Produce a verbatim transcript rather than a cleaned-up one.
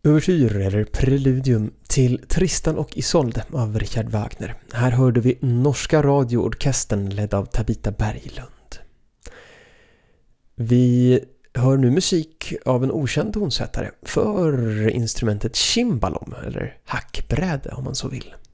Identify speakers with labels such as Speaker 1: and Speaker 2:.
Speaker 1: Ouvertyr eller preludium till Tristan och Isolde av Richard Wagner. Här hörde vi Norska radioorkestern ledd av Tabita Berglund. Vi hör nu musik av en okänd tonsättare för instrumentet cimbalom eller hackbräde om man så vill.